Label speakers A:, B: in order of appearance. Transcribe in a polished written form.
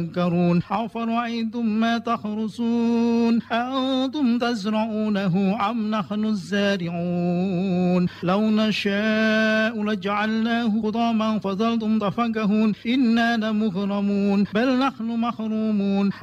A: تذكرون أفرأيتم ما تحرثون أأنتم تزرعونه أم نحن الزارعون لو نشاء لجعلناه حطاما فظلتم تفكهون إنا لمغرمون بل نحن محرومون